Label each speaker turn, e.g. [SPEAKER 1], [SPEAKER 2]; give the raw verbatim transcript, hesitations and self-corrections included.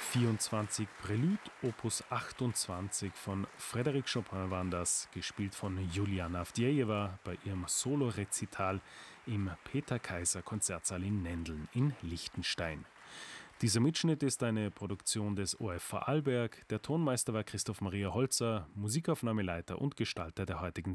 [SPEAKER 1] vierundzwanzig Prélude Opus achtundzwanzig von Frédéric Chopin waren das, gespielt von Juliana Avdjejewa bei ihrem Solorezital im Peter-Kaiser-Konzertsaal in Nendeln in Liechtenstein. Dieser Mitschnitt ist eine Produktion des O F Vorarlberg. Der Tonmeister war Christoph Maria Holzer, Musikaufnahmeleiter und Gestalter der heutigen